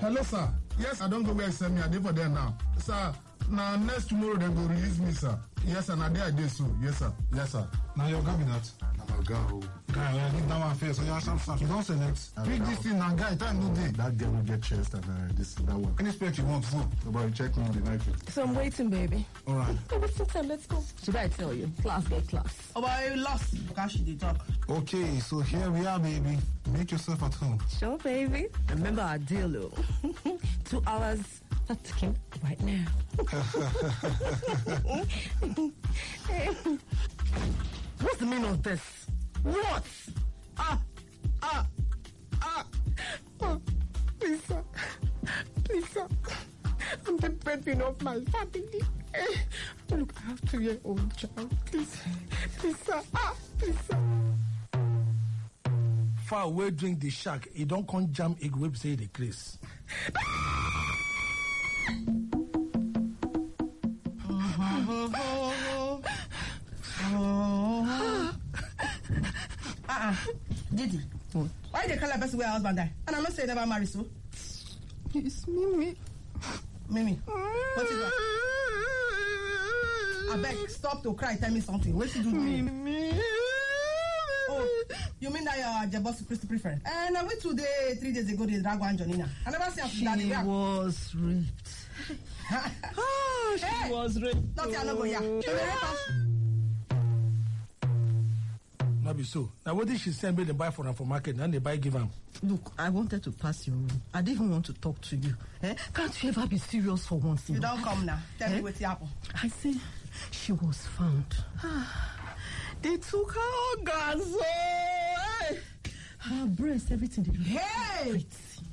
Hello, sir. Yes, I don't go where you send me. I did for there now. Sir, now next tomorrow they go release me, sir. Yes, and I did so. Yes, sir. Yes, sir. Now your cabinet. I'm a guy. Guy, I think that one first. So you have some stuff. You don't select. Pick this thing now, guy. Time no day. That girl will get chest and that one. Any spec you want, go. Nobody check me on the night. So I'm waiting, baby. All right. What's time? Let's go. Should I tell you? Class get class. Oh, but you lost. Because she did talk. Okay, so here we are, baby. Make yourself at home. Sure, baby. Remember our deal, though. 2 hours. Not ticking right now. What's the meaning of this? What? Please, sir. Please, sir. I'm the breadwinner of my family. Look, I have 2-year-old child. Please, sir. Please, sir. Far away, drink the shark. He don't come jam egg whip say the Chris. Didi, why they call a person where husband die? And I'm not saying never marry so. It's Mimi. Mimi, what is that? I beg, stop to cry. Tell me something. What you do? Mimi. Oh, you mean that you're Jebosi Christy preferred? And I went 3 days ago. They drag one Johnina. I never see her. She was raped. She was raped. Not here, no go here. Not be so. Now what did she send me to buy for her for market and they buy give them? Look, I wanted to pass your room. I didn't even want to talk to you. Can't you ever be serious for once? You don't come now. Tell me what's happened. I say she was found. They took her organs. Her breast, everything. Hey!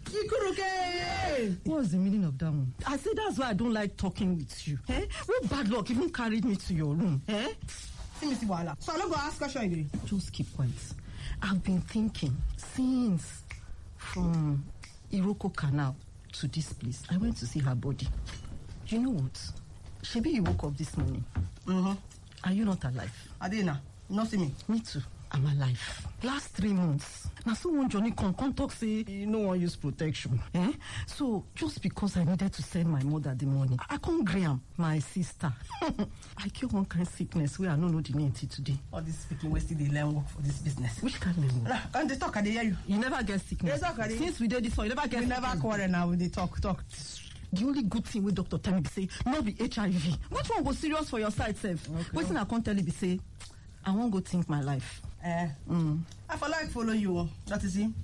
What's the meaning of that one? I say that's why I don't like talking with you. What bad luck even carried me to your room? See me see Wala. So I'm not going to ask question again. Just keep quiet. I've been thinking since from Iroko Canal to this place. I went to see her body. You know what? Shebi, you woke up this morning. Mm-hmm. Are you not alive? Adina, you not see me? Me too. I'm alive. Last 3 months. Now someone Johnny come talk say you no one use protection. So just because I needed to send my mother the money, I can't Graham, my sister. I cure one kind of sickness where I don't know the name till today. All this speaking we still they learn work for this business. Which kind of learn work? And they talk, I hear you. You never get sickness. Since we did this one, you never get sickness. We never quarrel now when they talk. The only good thing with Dr. Tell me be say, not be HIV. Which one was serious for your side, self? What thing I can't tell you be say, I won't go think my life. I for like follow you. That is him.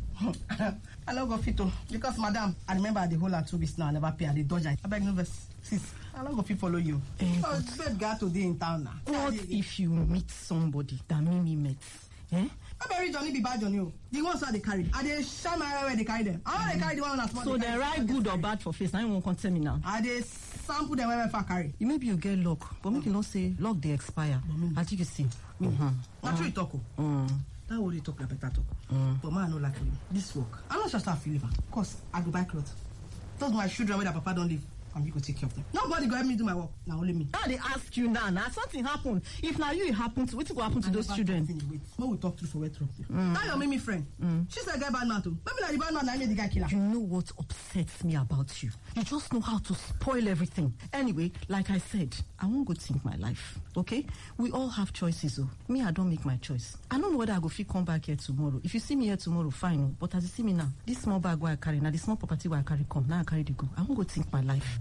I don't go fit because madam, I remember the whole 2 weeks now. I never pay. I did dodge. I beg no verse. Sis, I don't go fit follow you. Bed guy today in town now. What if you meet somebody that Mimi met? I bury Johnny be bad Johnny. The ones that they carry. I they shine my where they carry them. I they carry the one that's small. So they write good or bad for face. Now you won't come tell me now. I they sample them where I carry. Maybe you get luck, but make you not say luck they expire. I think you see. Not true talk. That what you talk like better talk. But man, I know like this work. I'm not just a feeling. Of course, I go buy clothes. Those my children where that papa don't live. And you go take care of them. Nobody go help me do my work. Now only me. Now they ask you now something happen. If now you it happens, what will happen to those children? Wait, when we talk through for wet room. Now your Mimi friend. She's a guy bad man too. Maybe like the bad man I made the guy killer. You know what upsets me about you? You just know how to spoil everything. Anyway, like I said, I won't go think my life. Okay? We all have choices though. Me, I don't make my choice. I don't know whether I go fit come back here tomorrow. If you see me here tomorrow, fine. But as you see me now, this small bag where I carry, now the small property where I carry come, now I carry the go. I won't go think my life.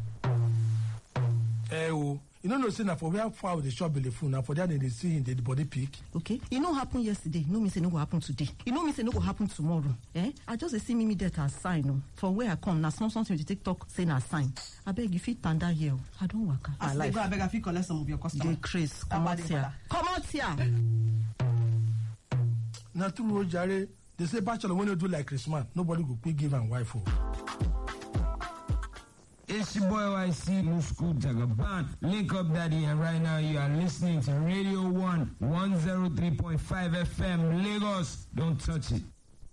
You know, say for where far with the shop phone now for that they see in the body peak. Okay, it no happen yesterday. No me say no go happen today. It no me say no go happen tomorrow. I just see me that as sign. From where I come now, something to take talk saying a sign. I beg you fit panda here. I don't work. I beg I fit collect some of your customers. The Chris, come out here. Come out here. Now true, Jare. They say bachelor when you do like Christmas, nobody go quick give and wife. It's your boy YC Musku Jagaban. Link up daddy, and right now you are listening to Radio 1 103.5 FM Lagos. Don't touch it.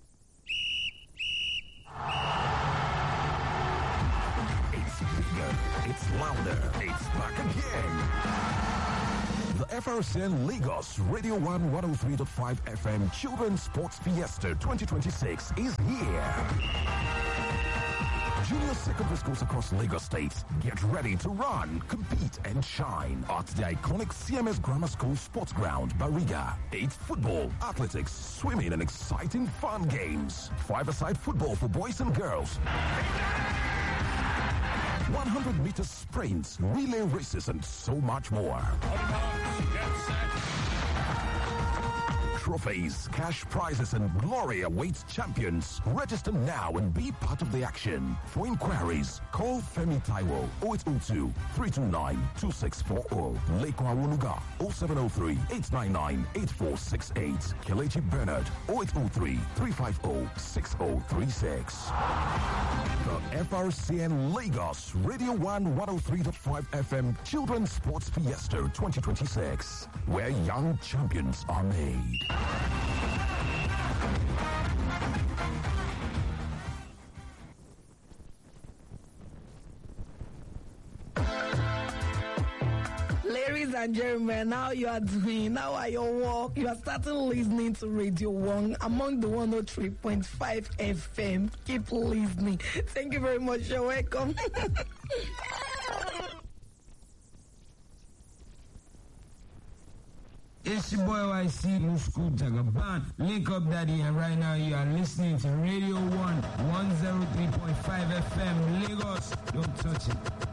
It's bigger, it's louder, it's back again. The FRCN Lagos Radio 1 103.5 FM Children's Sports Fiesta 2026 is here. junior secondary schools across Lagos State. Get ready to run, compete, and shine at the iconic CMS Grammar School Sports Ground, Bariga. 8 football, athletics, swimming, and exciting fun games. 5-a-side football for boys and girls. 100-meter sprints, relay races, and so much more. Trophies, cash prizes, and glory awaits champions. Register now and be part of the action. For inquiries, call Femi Taiwo 0802-329-2640. Leko Awoluga 0703-899-8468. Kelechi Bernard 0803-350-6036. The FRCN Lagos Radio 1 103.5 FM Children's Sports Fiesta 2026, where young champions are made. Ladies and gentlemen, how you are doing? How are your work? You are starting listening to Radio 1 among the 103.5 FM. Keep listening. Thank you very much. You're welcome. It's your boy YC Musku Jagaban. Link up daddy, and right now you are listening to Radio 1 103.5 FM Lagos. Don't touch it.